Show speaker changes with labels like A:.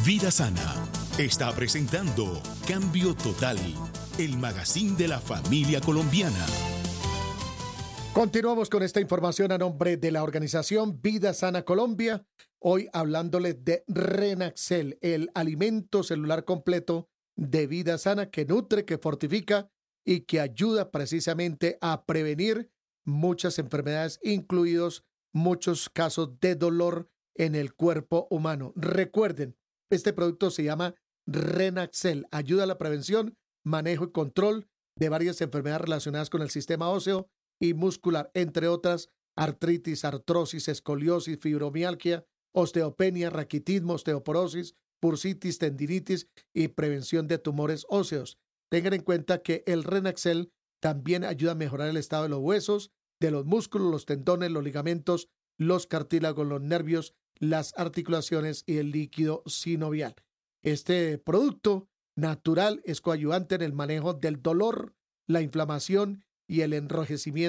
A: Vida Sana está presentando Cambio Total, el magazine de la familia colombiana.
B: Continuamos con esta información a nombre de la organización Vida Sana Colombia. Hoy hablándoles de Renaxel, el alimento celular completo de Vida Sana que nutre, que fortifica y que ayuda precisamente a prevenir muchas enfermedades, incluidos muchos casos de dolor en el cuerpo humano. Recuerden, este producto se llama Renaxel, ayuda a la prevención, manejo y control de varias enfermedades relacionadas con el sistema óseo y muscular, entre otras, artritis, artrosis, escoliosis, fibromialgia, osteopenia, raquitismo, osteoporosis, bursitis, tendinitis y prevención de tumores óseos. Tengan en cuenta que el Renaxel también ayuda a mejorar el estado de los huesos, de los músculos, los tendones, los ligamentos, los cartílagos, los nervios, las articulaciones y el líquido sinovial. Este producto natural es coadyuvante en el manejo del dolor, la inflamación y el enrojecimiento